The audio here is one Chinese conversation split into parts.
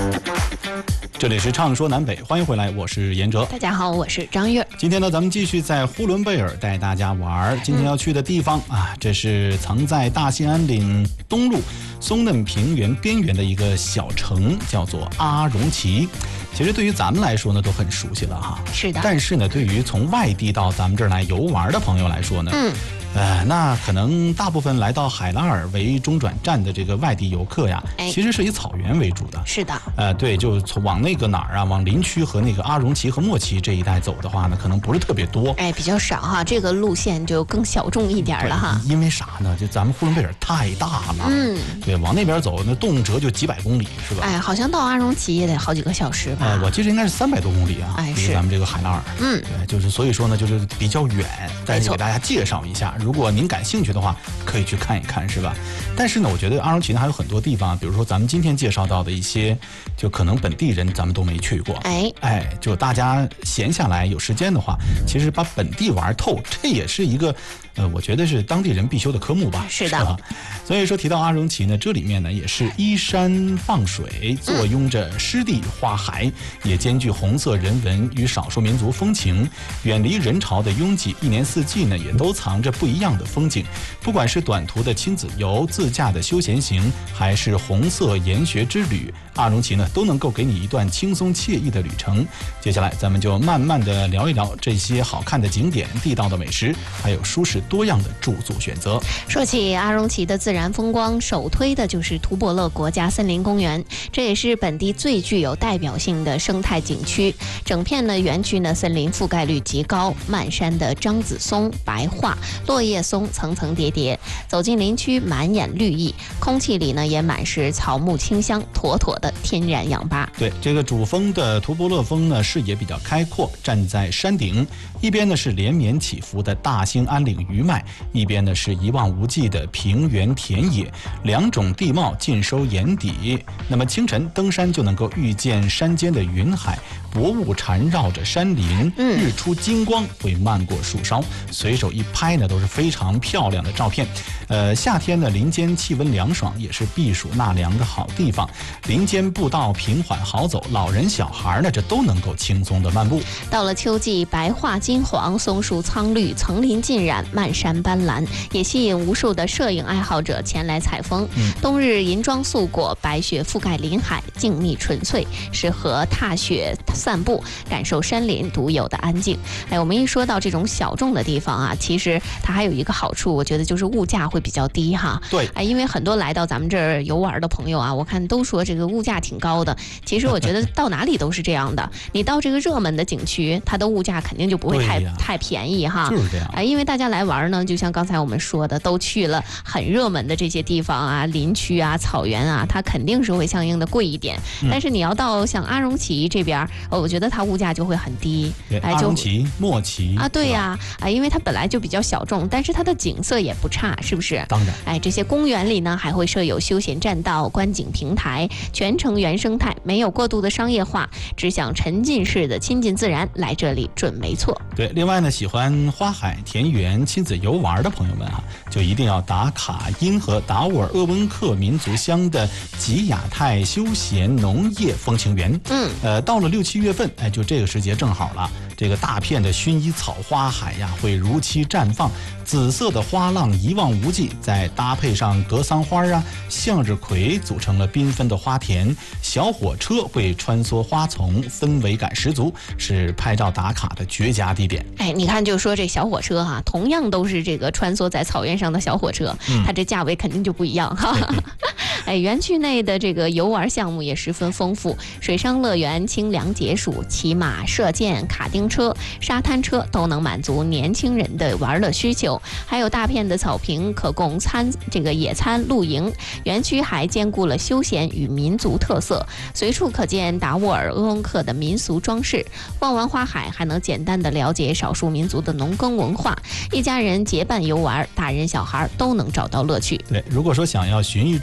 这里是畅说南北，欢迎回来，我是严哲。 大家好，我是张悦。 今天呢，咱们继续在呼伦贝尔带大家玩。今天要去的地方啊，这是藏在大兴安岭东路松嫩平原边缘的一个小城，叫做阿荣旗。其实对于咱们来说呢，都很熟悉了哈。 是的。 但是呢，对于从外地到咱们这儿来游玩的朋友来说呢，那可能大部分来到海拉尔为中转站的这个外地游客呀，其实是以草原为主的。 是的。 对，就从往那个哪儿啊，往林区和那个阿荣旗和莫旗这一带走的话呢，可能不是特别多。 比较少哈，这个路线就更小众一点了哈。 因为啥呢？就咱们呼伦贝尔太大了。对，往那边走，那动辄就几百公里，是吧？ 好像到阿荣旗也得好几个小时吧？ 我记得应该是300多公里啊。 是咱们这个海拉尔。对，就是所以说呢，就是比较远，但是给大家介绍一下，如果您感兴趣的话，可以去看一看，是吧？但是呢，我觉得阿荣旗呢还有很多地方，比如说咱们今天介绍到的一些，就可能本地人咱们都没去过。就大家闲下来有时间的话，其实把本地玩透，这也是一个我觉得是当地人必修的科目吧。 是的。 所以说提到阿荣旗呢，这里面呢也是依山傍水，坐拥着湿地花海，也兼具红色人文与少数民族风情，远离人潮的拥挤，一年四季呢也都藏着不一样的风景。不管是短途的亲子游、自驾的休闲行，还是红色研学之旅，阿荣旗呢都能够给你一段轻松惬意的旅程。接下来咱们就慢慢的聊一聊这些好看的景点、地道的美食，还有舒适多样的住宿选择。 说起阿荣旗的自然风光，首推的就是图伯勒国家森林公园，这也是本地最具有代表性的生态景区。整片的园区呢，森林覆盖率极高，漫山的樟子松、白桦、落叶松层层叠叠，走进林区满眼绿意，空气里呢也满是草木清香，妥妥的天然氧吧。 对，这个主峰的图伯勒峰呢，视野比较开阔，站在山顶，一边呢是连绵起伏的大兴安岭余脉，一边呢是一望无际的平原田野，两种地貌尽收眼底。那么清晨登山就能够遇见山间的云海，薄雾缠绕着山林，日出金光会漫过树梢，随手一拍呢都是非常漂亮的照片。夏天呢林间气温凉爽，也是避暑纳凉的好地方。林间步道平缓好走，老人小孩呢这都能够轻松的漫步。 到了秋季，白桦金黄，松树苍绿，层林尽染，漫山斑斓，也吸引无数的摄影爱好者前来采风。冬日银装素裹，白雪覆盖林海，静谧纯粹，适合踏雪散步，感受山林独有的安静。我们一说到这种小众的地方啊，其实它还有一个好处，我觉得就是物价会比较低哈。 对， 因为很多来到咱们这儿游玩的朋友啊，我看都说这个物价挺高的。其实我觉得到哪里都是这样的，你到这个热门的景区，它的物价肯定就不会太便宜哈。 就是这样。 因为大家来玩呢，就像刚才我们说的，都去了很热门的这些地方啊，林区啊、草原啊，它肯定是会相应的贵一点。但是你要到像阿荣旗这边，我觉得它物价就会很低。 阿荣旗、莫旗啊，对呀，因为它本来就比较小众，但是它的景色也不差，是不是？ 当然。 这些公园里呢，还会设有休闲栈道、观景平台，全程原生态，没有过度的商业化，只想沉浸式的亲近自然，来这里准没错。 对，另外呢，喜欢花海、田园、亲子游玩的朋友们就一定要打卡因和达斡尔鄂温克民族乡的吉雅泰休闲农业风情园。到了6、7月份，就这个时节正好了，这个大片的薰衣草花海呀会如期绽放，紫色的花浪一望无际，再搭配上格桑花向日葵，组成了缤纷的花田。小火车会穿梭花丛，氛围感十足，是拍照打卡的绝佳地点。 你看，就说这小火车同样都是这个穿梭在草原上的小火车，它这价位肯定就不一样哈。园区内的这个游玩项目也十分丰富，水上乐园、清凉解暑、骑马、射箭、卡丁车、沙滩车都能满足年轻人的玩乐需求。还有大片的草坪可供野餐、露营。园区还兼顾了休闲与民族特色，随处可见达斡尔鄂温克的民俗装饰。逛完花海，还能简单的了解少数民族的农耕文化。一家人结伴游玩，大人小孩都能找到乐趣。 对，如果说想要寻一处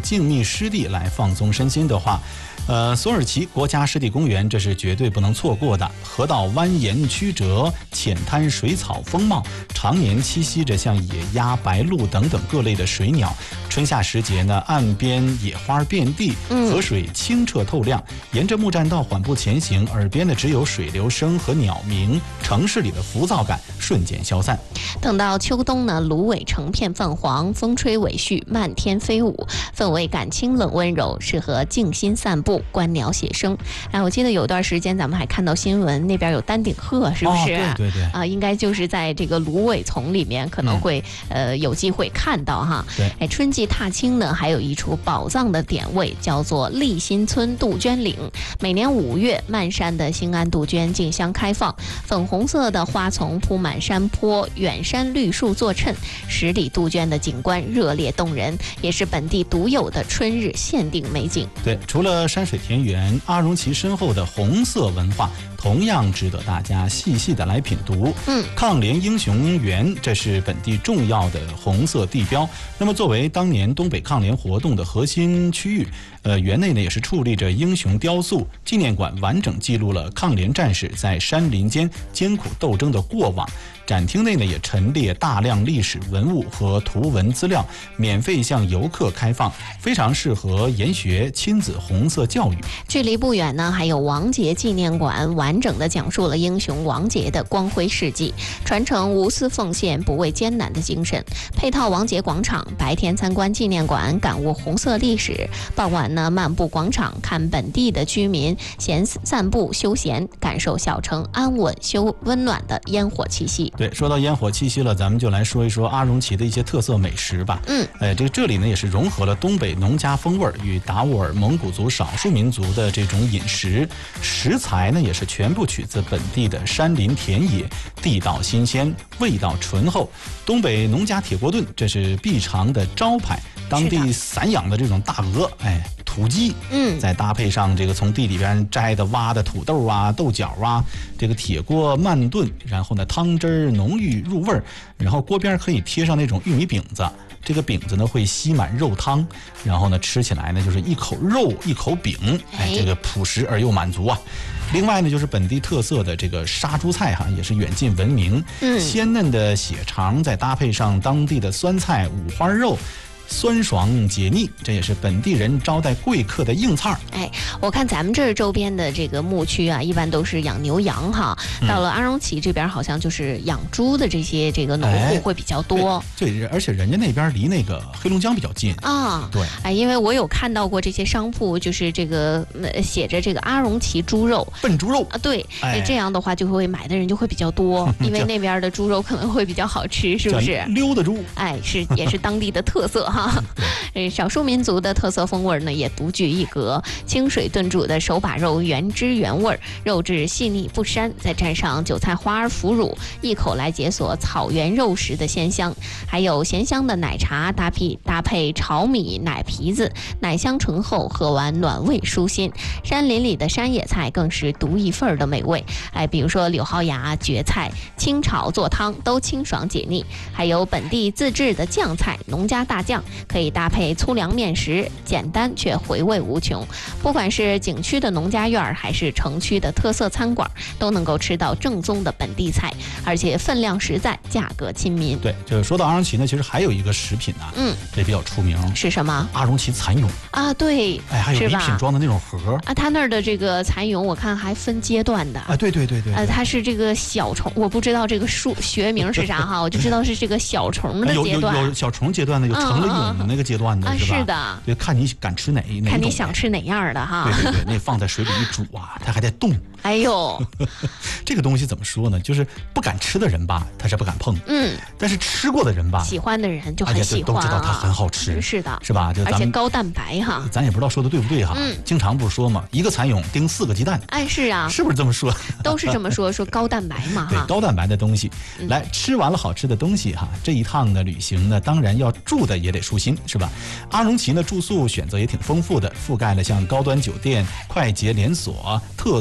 等到秋冬呢，芦苇成片泛黄，风吹尾絮，漫天飞舞，氛围感清冷温柔，适合静心散步、观鸟写生。哎，我记得有段时间咱们还看到新闻，那边有丹顶鹤，是不是？ 对对啊，应该就是在这个芦苇丛里面，可能会有机会看到哈。 对， 哎，春季踏青呢，还有一处宝藏的点位，叫做立新村杜鹃岭。每年5月，漫山的兴安杜鹃竞相开放，粉红色的花丛铺满山坡，远山绿树作衬，10里杜鹃的景观热烈动人，也是本地独有的春日限定美景。 对，除了山水田园，阿荣旗身后的红色文化同样值得大家细细的来品读。抗联英雄园，这是本地重要的红色地标。那么作为当年东北抗联活动的核心区域，园内呢也是矗立着英雄雕塑，纪念馆完整记录了抗联战士在山林间艰苦斗争的过往。展厅内呢也陈列大量历史文物和图文资料，免费向游客开放，非常适合研学亲子红色教育。 距离不远呢，还有王杰纪念馆，完整的讲述了英雄王杰的光辉事迹，传承无私奉献、不畏艰难的精神。配套王杰广场，白天参观纪念馆，感悟红色历史；傍晚呢，漫步广场，看本地的居民散步休闲，感受小城安稳温暖的烟火气息。 对，说到烟火气息了，咱们就来说一说阿荣旗的一些特色美食吧。这里呢也是融合了东北农家风味与达斡尔蒙古族少数民族的这种饮食，食材呢也是全部取自本地的山林田野，地道新鲜，味道醇厚。东北农家铁锅炖，这是必尝的招牌，当地散养的这种大鹅，土鸡，再搭配上这个从地里边摘的挖的土豆啊、豆角啊，这个铁锅慢炖，然后呢汤汁儿浓郁入味儿，然后锅边可以贴上那种玉米饼子，这个饼子呢会吸满肉汤，然后呢吃起来呢就是一口肉一口饼，这个朴实而又满足啊。另外呢，就是本地特色的这个杀猪菜也是远近闻名。鲜嫩的血肠，再搭配上当地的酸菜、五花肉，酸爽解腻，这也是本地人招待贵客的硬菜。 我看咱们这儿周边的这个牧区啊，一般都是养牛羊哈。到了阿荣旗这边，好像就是养猪的这些农户会比较多。 对，而且人家那边离那个黑龙江比较近啊。 对， 因为我有看到过这些商铺，就是这个写着这个阿荣旗猪肉， 笨猪肉啊。对，这样的话就会买的人就会比较多，因为那边的猪肉可能会比较好吃，是不是？ 溜达猪， 也是当地的特色哈。少数民族的特色风味呢也独具一格，清水炖煮的手把肉原汁原味，肉质细腻不膻，再蘸上韭菜花腐乳，一口来解锁草原肉食的鲜香。还有咸香的奶茶搭配炒米奶皮子，奶香醇厚，喝完暖胃舒心。山林里的山野菜更是独一份的美味，比如说柳蒿芽、蕨菜，清炒做汤都清爽解腻。还有本地自制的酱菜，农家大酱，可以搭配粗粮面食，简单却回味无穷。不管是景区的农家院还是城区的特色餐馆，都能够吃到正宗的本地菜，而且分量实在，价格亲民。 对，就是说到阿荣旗呢，其实还有一个食品这比较出名， 是什么？ 阿荣旗蚕蛹啊，对， 还有礼品装的那种盒啊。他那儿的这个蚕蛹，我看还分阶段的啊。对， 它是这个小虫，我不知道这个学名是啥哈，我就知道是这个小虫的阶段。 有小虫阶段的，有成了蛹的那个阶段的，是吧？ 是的， 对，看你敢吃哪看你想吃哪样的哈。 对，那放在水里一煮啊，它还在动。 哎呦， 这个东西怎么说呢？就是不敢吃的人吧，他是不敢碰。但是吃过的人吧， 喜欢的人就很喜欢， 都知道它很好吃。 是的， 是吧？ 而且高蛋白哈。 咱也不知道说的对不对哈。经常不是说嘛，一个蚕蛹叮4个鸡蛋。 是啊， 是不是这么说？ 都是这么说，说高蛋白嘛哈。 对，高蛋白的东西，来吃完了好吃的东西哈，这一趟的旅行呢，当然要住的也得舒心，是吧？阿荣旗呢，住宿选择也挺丰富的，覆盖了像高端酒店、快捷连锁、特色的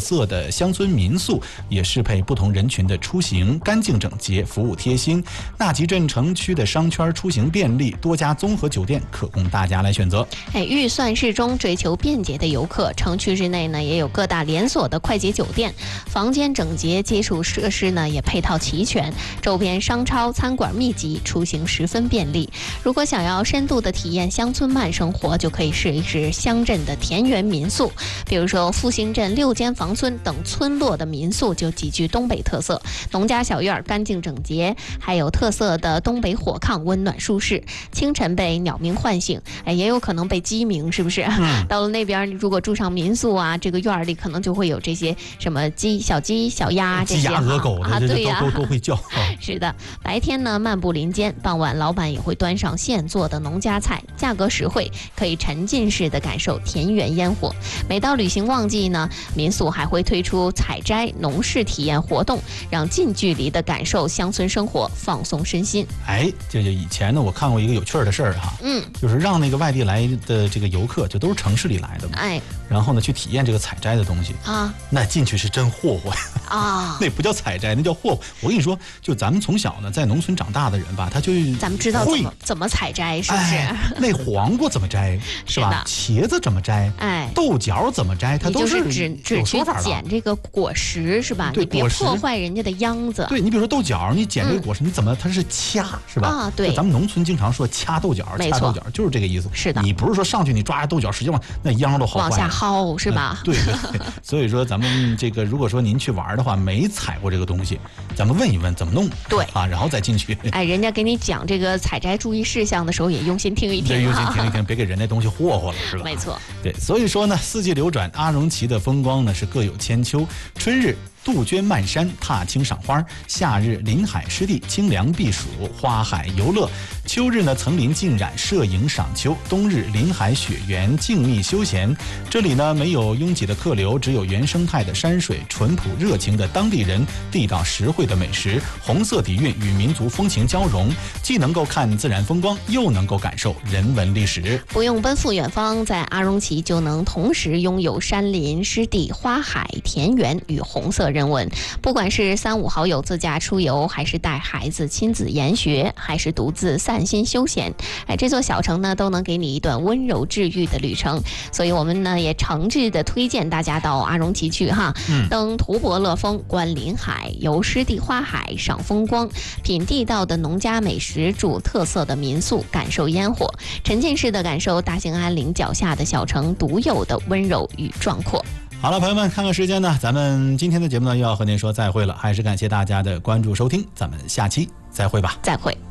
的乡村民宿，也适配不同人群的出行，干净整洁，服务贴心。纳集镇城区的商圈出行便利，多家综合酒店可供大家来选择。 预算适中、追求便捷的游客，城区之内呢也有各大连锁的快捷酒店，房间整洁，基础设施呢也配套齐全，周边商超、餐馆密集，出行十分便利。如果想要深度的体验乡村慢生活，就可以试一试乡镇的田园民宿，比如说复兴镇6间房村等村落的民宿就极具东北特色，农家小院干净整洁，还有特色的东北火炕，温暖舒适，清晨被鸟鸣唤醒，也有可能被鸡鸣，是不是？到了那边如果住上民宿啊，这个院里可能就会有这些什么小鸡、小鸭这些， 鸡鸭鹅狗的对呀， 都会叫。 是的，白天呢漫步林间，傍晚老板也会端上现做的农家菜，价格实惠，可以沉浸式的感受田园烟火。每到旅行旺季呢，民宿还会推出采摘、农事体验活动，让近距离的感受乡村生活，放松身心。 就以前呢，我看过一个有趣的事儿哈，就是让那个外地来的这个游客，就都是城市里来的嘛，然后呢去体验这个采摘的东西啊，那进去是真霍霍啊，那不叫采摘，那叫霍霍。我跟你说，就咱们从小呢在农村长大的人吧，他就咱们知道怎么采摘，是不是？ 那黄瓜怎么摘，是吧？茄子怎么摘？豆角怎么摘？它都是只去捡这个果实，是吧？你别破坏人家的秧子。 对，你比如说豆角，你捡这个果实，你怎么它是掐，是吧？ 啊，对。 咱们农村经常说掐豆角，掐豆角就是这个意思。 是的， 你不是说上去你抓着豆角使劲往那秧都薅坏了， 往下薅是吧？ 对。所以说咱们这个如果说您去玩的话，没采过这个东西，咱们问一问怎么弄， 对啊，然后再进去。 人家给你讲这个采摘注意事项的时候，也用心听一听， 用心听一听，别给人家东西霍霍了，是吧？ 没错。 对，所以说呢，四季流转，阿荣旗的风光呢是各有千秋。春日杜鹃漫山，踏青赏花；夏日临海湿地，清凉避暑，花海游乐；秋日呢层林尽染，摄影赏秋；冬日临海雪原，静谧休闲。这里呢没有拥挤的客流，只有原生态的山水，淳朴热情的当地人，地道实惠的美食，红色底蕴与民族风情交融，既能够看自然风光，又能够感受人文历史。 不用奔赴远方，在阿荣旗就能同时拥有山林、湿地、花海、田园与红色人文。不管是3、5好友自驾出游，还是带孩子亲子研学，还是独自散心休闲，这座小城呢都能给你一段温柔治愈的旅程。所以我们呢也诚挚的推荐大家到阿荣旗去哈，登图伯乐峰，观临海，游湿地花海，赏风光，品地道的农家美食，住特色的民宿，感受烟火，沉浸式的感受大兴安岭脚下的小城独有的温柔与壮阔。 好了，朋友们，看看时间呢，咱们今天的节目呢又要和您说再会了，还是感谢大家的关注收听，咱们下期再会吧。 再会。